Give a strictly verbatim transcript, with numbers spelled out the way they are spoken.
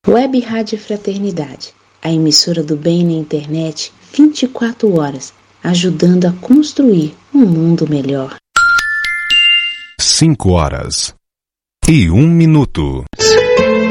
Web Rádio Fraternidade, a emissora do bem na internet, vinte e quatro horas, ajudando a construir um mundo melhor. Cinco horas e um minuto.